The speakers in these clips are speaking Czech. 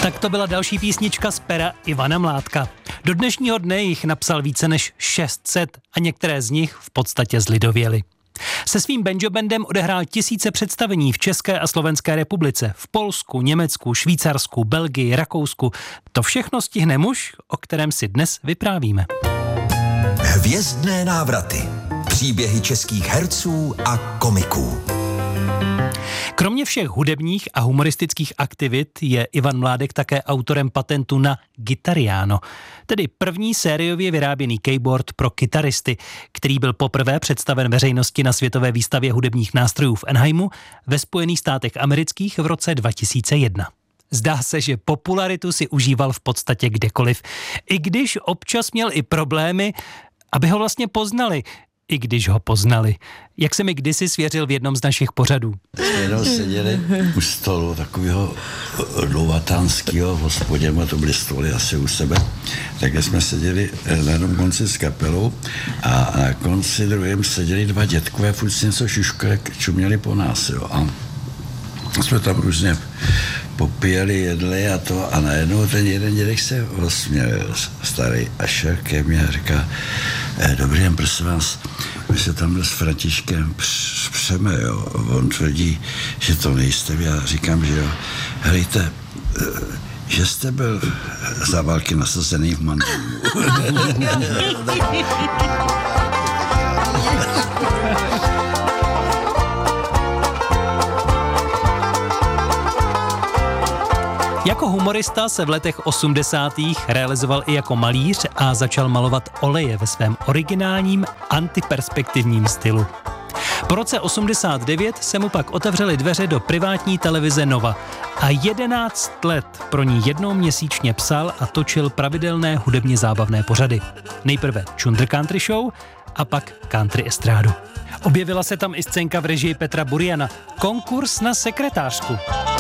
Tak to byla další písnička z pera Ivana Mládka. Do dnešního dne jich napsal více než 600 a některé z nich v podstatě zlidověly. Se svým banjo bandem odehrál tisíce představení v České a Slovenské republice, v Polsku, Německu, Švýcarsku, Belgii, Rakousku. To všechno stihne muž, o kterém si dnes vyprávíme. Hvězdné návraty. Příběhy českých herců a komiků. Kromě všech hudebních a humoristických aktivit je Ivan Mládek také autorem patentu na Guitariano, tedy první sériově vyráběný keyboard pro kytaristy, který byl poprvé představen veřejnosti na světové výstavě hudebních nástrojů v Anaheimu ve Spojených státech amerických v roce 2001. Zdá se, že popularitu si užíval v podstatě kdekoliv, i když občas měl i problémy, aby ho vlastně poznali, i když ho poznali. Jak se mi kdysi svěřil v jednom z našich pořadů. Jednou seděli u stolu takového dlouhatánského v hospodě, a to byly stoly asi u sebe, takže jsme seděli na jednom konci s kapelou a na konci druhém seděli dva dětkové, furt si něco šuškali, čuměli po nás, jo. A jsme tam různě popíjeli, jedli a to a najednou ten jeden dědek se osměl, starý, a šel ke mně a říká: dobrý den, prosím vás, my se tam s Františkem přeme, jo. On tvrdí, že to nejste vy, já říkám, že jo. Helejte, že jste byl za války nasazený v Mandelu. Jako humorista se v letech 80. realizoval i jako malíř a začal malovat oleje ve svém originálním antiperspektivním stylu. Po roce 89 se mu pak otevřely dveře do privátní televize Nova a 11 let pro ní jednou měsíčně psal a točil pravidelné hudebně zábavné pořady. Nejprve Chunder Country Show a pak Country Estrádu. Objevila se tam i scénka v režii Petra Buriana, konkurs na sekretářku.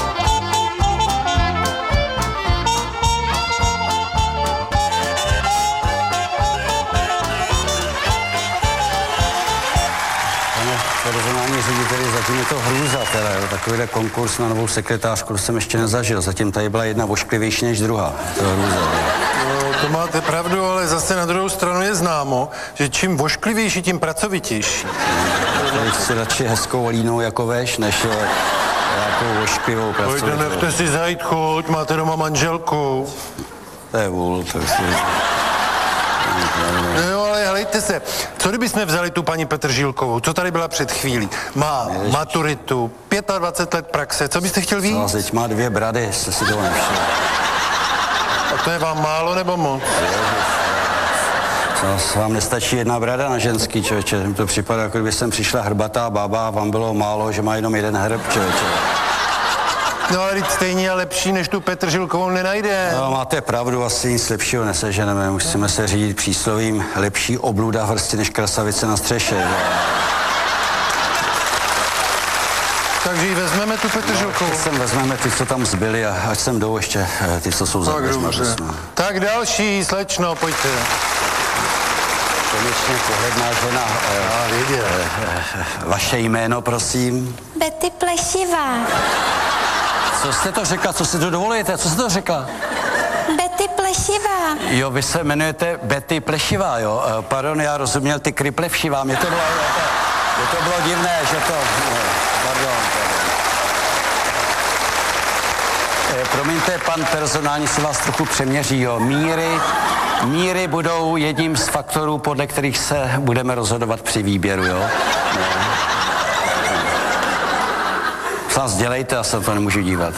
Personální řediteli, zatím je to hrůza teda, jo. Takovýhle konkurs na novou sekretářku jsem ještě nezažil. Zatím tady byla jedna vošklivější než druhá. To je hrůza. No, to máte pravdu, ale zase na druhou stranu je známo, že čím vošklivější, tím pracovitější. Tady chci radši hezkou línou jako veš, než nějakou vošklivou pracovitou. Pojďte, nechte si zajít, choď, máte doma manželku. To je vůl, to je No ale helejte se, co kdybychom vzali tu paní Petržílkovou, co tady byla před chvílí? Má maturitu, 25 let praxe, co byste chtěl víc? No, teď má 2 brady, jste si toho nevšiml. A to je vám málo nebo moc? Co, vám nestačí 1 brada na ženský, člověče? Mi to připadá, jako kdyby sem přišla hrbatá bába a vám bylo málo, že má jenom 1 hrb, člověče. No ale stejně lepší, než tu Petržílkovou nenajde. No, máte pravdu, asi nic lepšího neseženeme. Musíme se řídit příslovím: lepší obluda v hrsti než krasavice na střeše. Takže ji vezmeme tu Petržílkovou. No, vezmeme ty, co tam zbyli, a ať sem jdou ještě ty, co jsou za dveřma. Tak další, slečno, pojďte. Konečně pohledná žena. Vaše jméno, prosím. Betty Plešivá. Co jste to řekla? Co si to dovolujete? Co jste to řekla? Betty Plešivá. Jo, vy se jmenujete Betty Plešivá, jo? Pardon, já rozuměl ty Kryplevšivá. Mně to bylo divné, že to... Pardon. Promiňte, pan personální se vás trochu přeměří, jo? Míry budou jedním z faktorů, podle kterých se budeme rozhodovat při výběru, jo? No. Vás dělejte, já se to nemůžu dívat.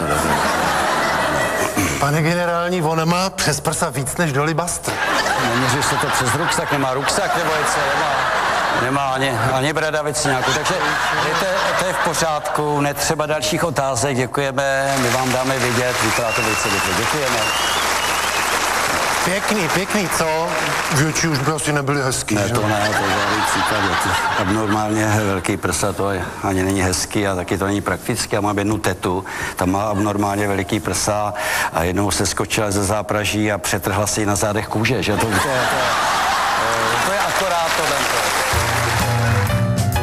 Pane generální, on má přes prsa víc než dolibastr. Neměří se to přes ruksak, nemá ruksak nebo něco, nemá ani bradavici nějakou, takže to je v pořádku, netřeba dalších otázek, děkujeme, my vám dáme vidět, vypadá to velice dobře, děkujeme. Pěkný, co? Větší už by asi nebyly hezký, ne, že? to je žádný příklad. Abnormálně velký prsa, to ani není hezký a taky to není prakticky. Já mám jednu tetu, tam má abnormálně veliký prsa a jednou se skočila ze zápraží a přetrhla si ji na zádech kůže, že? To je akorát to.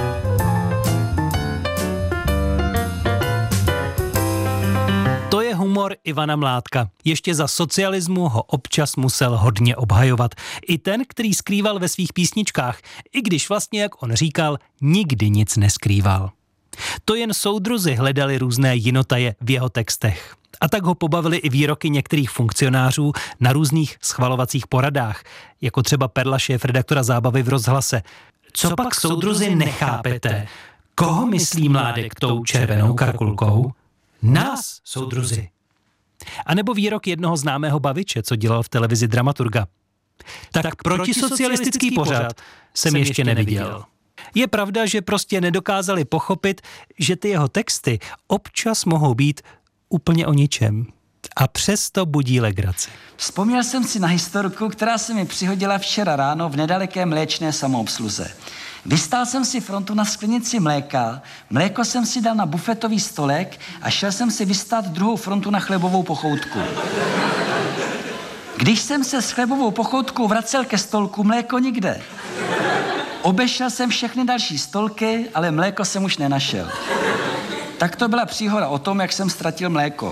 To je Humor Ivana Mládka. Ještě za socialismu ho občas musel hodně obhajovat. I ten, který skrýval ve svých písničkách, i když vlastně, jak on říkal, nikdy nic neskrýval. To jen soudruzi hledali různé jinotaje v jeho textech. A tak ho pobavili i výroky některých funkcionářů na různých schvalovacích poradách, jako třeba Perla, šéfredaktora Zábavy v Rozhlase. Co pak soudruzi nechápete? Koho myslí Mládek tou červenou karkulkou? Nás, soudruzi. A nebo výrok jednoho známého baviče, co dělal v televizi dramaturga. Tak protisocialistický pořad jsem ještě neviděl. Je pravda, že prostě nedokázali pochopit, že ty jeho texty občas mohou být úplně o ničem. A přesto budí legraci. Vzpomněl jsem si na historku, která se mi přihodila včera ráno v nedaleké mléčné samoobsluze. Vystál jsem si frontu na sklenici mléka, mléko jsem si dal na bufetový stolek a šel jsem si vystát druhou frontu na chlebovou pochoutku. Když jsem se s chlebovou pochoutkou vracel ke stolku, mléko nikde. Obešel jsem všechny další stolky, ale mléko jsem už nenašel. Tak to byla příhoda o tom, jak jsem ztratil mléko.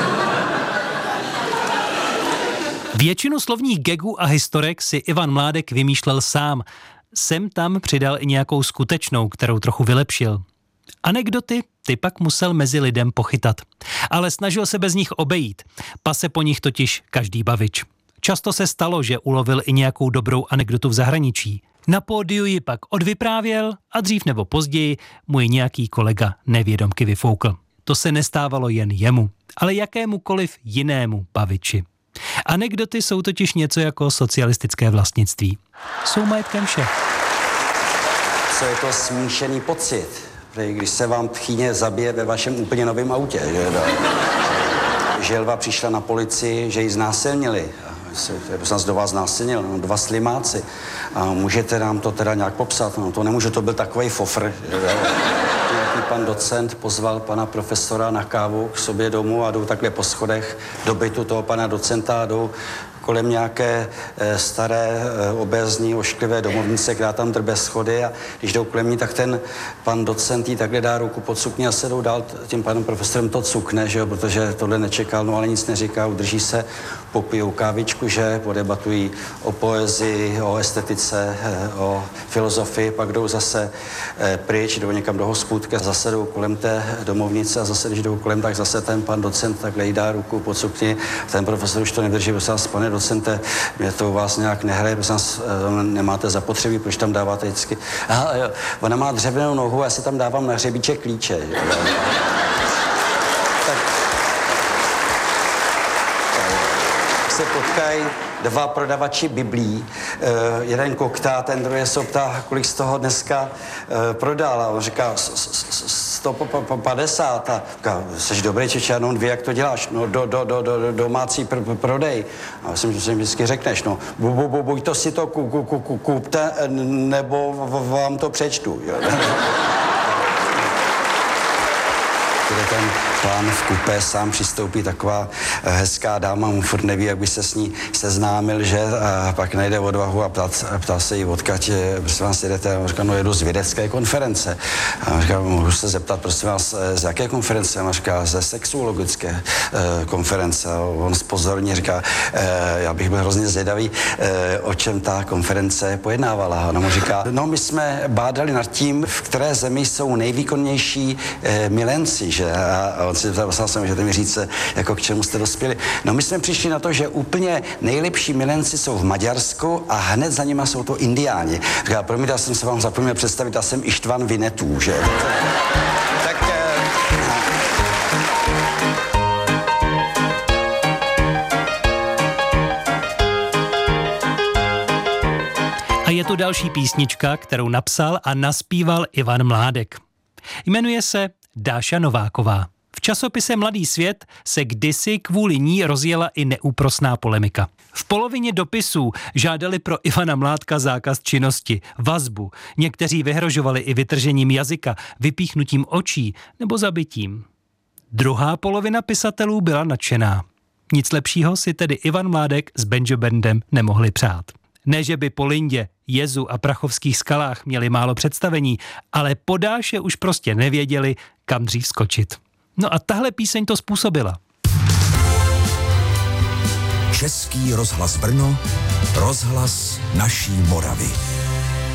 Většinu slovních gagů a historek si Ivan Mládek vymýšlel sám. Sem tam přidal i nějakou skutečnou, kterou trochu vylepšil. Anekdoty ty pak musel mezi lidem pochytat. Ale snažil se bez nich obejít. Pase po nich totiž každý bavič. Často se stalo, že ulovil i nějakou dobrou anekdotu v zahraničí. Na pódiu ji pak odvyprávěl a dřív nebo později mu ji nějaký kolega nevědomky vyfoukl. To se nestávalo jen jemu, ale jakémukoliv jinému baviči. Anekdoty jsou totiž něco jako socialistické vlastnictví. Jsou majetkem všech. Co je to smíšený pocit, když se vám tchýně zabije ve vašem úplně novém autě, že Želva přišla na policii, že ji znásilnili. Kdo vás znásilnil? No, 2 slimáci. A můžete nám to teda nějak popsat? No, to nemůže, to byl takovej fofr. Nějaký pan docent pozval pana profesora na kávu k sobě domů a jdou takhle po schodech do bytu toho pana docenta a jdou kolem nějaké staré, obézní, ošklivé domovnice, která tam drbe schody a když jdou kolem ní, tak ten pan docent jí takhle dá ruku pod sukni a se jdou dál, tím panem profesorem to cukne, že jo, protože tohle nečekal, no ale nic neříká, udrží se, popijou kávičku, že, podebatují o poezii, o estetice, o filozofii, pak jdou zase pryč, jdou někam do hospůdky, zase jdou kolem té domovnice a zase, když jdou kolem, tak zase ten pan docent takhle jí dá ruku pod sukni, ten profesor už to nevydrží, pane docente, mě to u vás nějak nehraje, protože nás nemáte zapotřebí, proč tam dáváte vždycky. Aha, jo, ona má dřevěnou nohu, já si tam dávám na hřebíček klíče. Tak se potkají 2 prodavači biblí, jeden koktá, ten druhý se ptá, kolik z toho dneska prodal a on říká 150 a říká, jsi dobrý Čeče, já jenom 2, jak to děláš? No domácí prodej. A myslím, že si vždycky řekneš, no buď to si to kupte, nebo vám to přečtu. Jo. Ten pán v kupé sám přistoupí taková hezká dáma, mu furt neví, jak by se s ní seznámil, že? A pak najde odvahu a ptá se jí, odkud, prosím vás, jedete? A on říká, no jedu z vědecké konference. A on říká, můžu se zeptat, prosím vás, z jaké konference? A on říká, ze sexuologické konference. A on zpozorně říká, já bych byl hrozně zvědavý, o čem ta konference pojednávala. A ona mu říká, no my jsme bádali nad tím, v které zemi jsou nejvýkonnější milenci, že? A on si ptal, můžete mi říct, jako k čemu jste dospěli. No my jsme přišli na to, že úplně nejlepší milenci jsou v Maďarsku a hned za nima jsou to Indiáni. Říká, promiňte, já jsem se vám zapomněl představit, já jsem Ištvan Vinetů, že? Tak... A je tu další písnička, kterou napsal a naspíval Ivan Mládek. Jmenuje se Dáša Nováková. V časopise Mladý svět se kdysi kvůli ní rozjela i neúprosná polemika. V polovině dopisů žádali pro Ivana Mládka zákaz činnosti, vazbu. Někteří vyhrožovali i vytržením jazyka, vypíchnutím očí nebo zabitím. Druhá polovina pisatelů byla nadšená. Nic lepšího si tedy Ivan Mládek s Benjo Bandem nemohli přát. Ne, že by po Lindě, Jezu a Prachovských skalách měli málo představení, ale po Dáše už prostě nevěděli, kam dřív skočit. No a tahle píseň to způsobila. Český rozhlas Brno, rozhlas naší Moravy.